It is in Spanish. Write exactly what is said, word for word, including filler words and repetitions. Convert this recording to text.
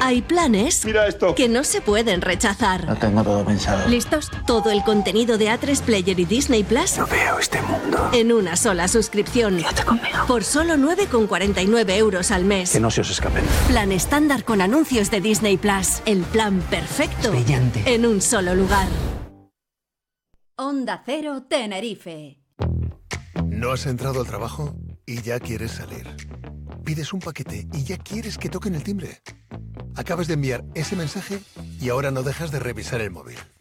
Hay planes Mira esto. que no se pueden rechazar. Lo tengo todo pensado. ¿Listos? Todo el contenido de A tres Player y Disney Plus No veo este mundo. en una sola suscripción. Quédate conmigo. Por solo nueve con cuarenta y nueve euros al mes. Que no se os escapen. Plan estándar con anuncios de Disney Plus. El plan perfecto Es brillante. en un solo lugar. Onda Cero Tenerife. ¿No has entrado al trabajo y ya quieres salir? Pides un paquete y ya quieres que toquen el timbre. Acabas de enviar ese mensaje y ahora no dejas de revisar el móvil.